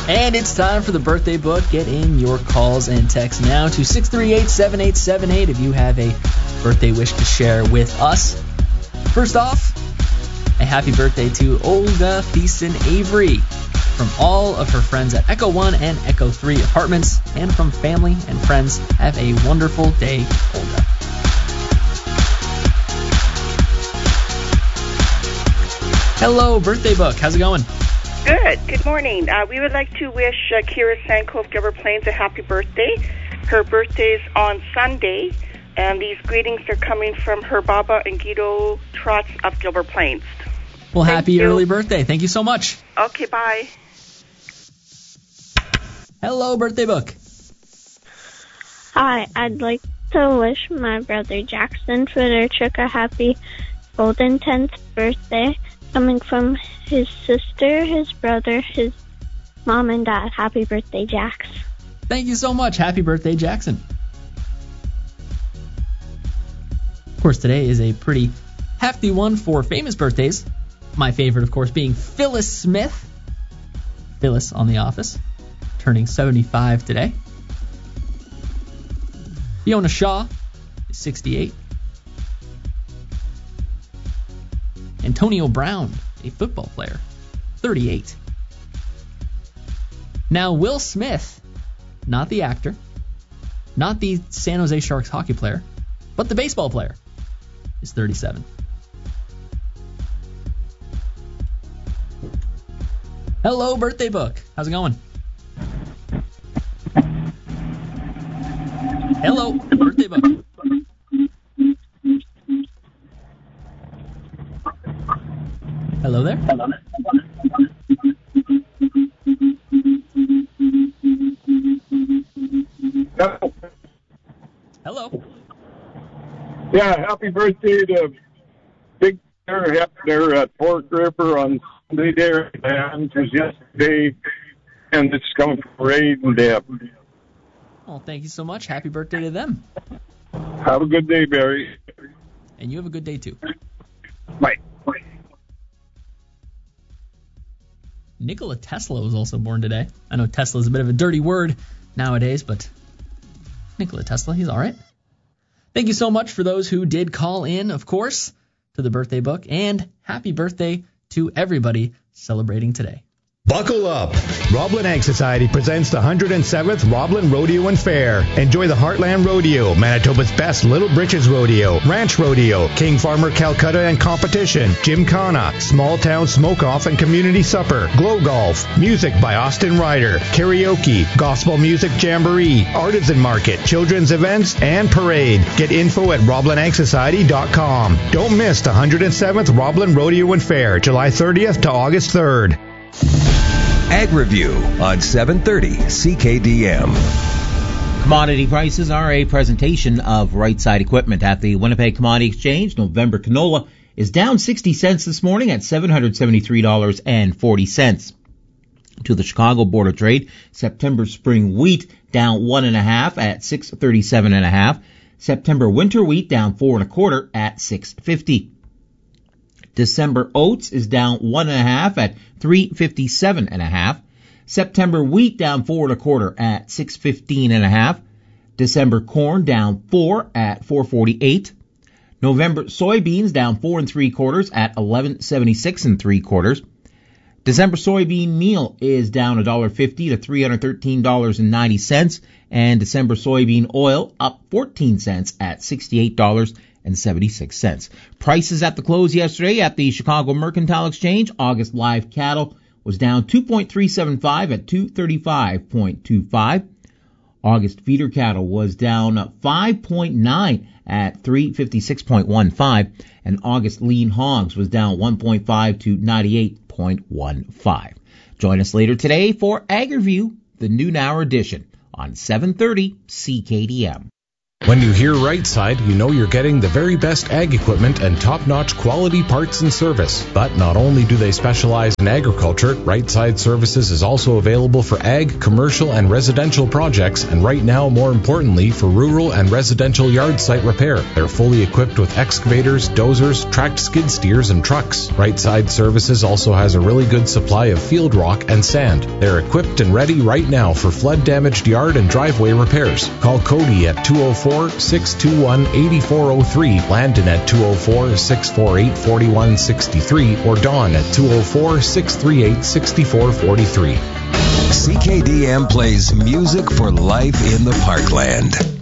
And it's time for the birthday book. Get in your calls and texts now to 638-7878 if you have a birthday wish to share with us. First off, a happy birthday to Olga Thiessen-Avery from all of her friends at Echo 1 and Echo 3 apartments, and from family and friends. Have a wonderful day, Olga. Hello, birthday book. How's it going? Good morning. We would like to wish Kira Sanko of Gilbert Plains a happy birthday. Her birthday's on Sunday, and these greetings are coming from her Baba and Guido Trotz of Gilbert Plains. Well, happy early birthday. Thank you so much. Okay, bye. Hello, birthday book. Hi, I'd like to wish my brother Jackson Fedorchuk a happy golden 10th birthday, coming from his sister, his brother, his mom, and dad. Happy birthday, Jax. Thank you so much. Happy birthday, Jackson. Of course, today is a pretty hefty one for famous birthdays. My favorite, of course, being Phyllis Smith. Phyllis on The Office, turning 75 today. Fiona Shaw is 68. Antonio Brown, a football player, 38. Now, Will Smith, not the actor, not the San Jose Sharks hockey player, but the baseball player, is 37. Hello, birthday book. How's it going? Hello, birthday book. Hello there. Hello. Yeah, happy birthday to Big Bear Hepner at Fork River on Sunday there, and it was yesterday, and it's coming from Ray and Deb. Well, thank you so much. Happy birthday to them. Have a good day, Barry. And you have a good day, too. Bye. Nikola Tesla was also born today. I know Tesla is a bit of a dirty word nowadays, but Nikola Tesla, he's all right. Thank you so much for those who did call in, of course, to the birthday book, and happy birthday to everybody celebrating today. Buckle up! Roblin Ag Society presents the 107th Roblin Rodeo and Fair. Enjoy the Heartland Rodeo, Manitoba's best Little Britches Rodeo, Ranch Rodeo, King Farmer Calcutta and Competition, Gymkhana, Small Town Smoke-Off and Community Supper, Glow Golf, music by Austin Ryder, karaoke, gospel music jamboree, artisan market, children's events, and parade. Get info at roblinagsociety.com. Don't miss the 107th Roblin Rodeo and Fair, July 30th to August 3rd. Ag Review on 730 CKDM. Commodity prices are a presentation of Right Side Equipment at the Winnipeg Commodity Exchange. November canola is down 60 cents this morning at $773.40. To the Chicago Board of Trade, September spring wheat down 1.5 at $637.50. September winter wheat down 4 1/4 at $650. December oats is down 1.5 at $357.50. September wheat down 4 1/4 at $615.50. December corn down 4 at $448. November soybeans down 4 3/4 at $11.76 3/4. December soybean meal is down $1.50 to $313.90, and December soybean oil up 14 cents at $68.76. Prices at the close yesterday at the Chicago Mercantile Exchange. August live cattle was down 2.375 at 235.25. August feeder cattle was down 5.9 at 356.15, and August lean hogs was down 1.5 to 98.15. Join us later today for Ag Review, the noon hour edition on 730 CKDM. When you hear Right Side, you know you're getting the very best ag equipment and top-notch quality parts and service. But not only do they specialize in agriculture, Right Side Services is also available for ag, commercial, and residential projects, and right now, more importantly, for rural and residential yard site repair. They're fully equipped with excavators, dozers, tracked skid steers, and trucks. Right Side Services also has a really good supply of field rock and sand. They're equipped and ready right now for flood-damaged yard and driveway repairs. Call Cody at 204-621-8403, Landon at 204-648-4163, or Dawn at 204-638-6443. CKDM plays music for life in the Parkland.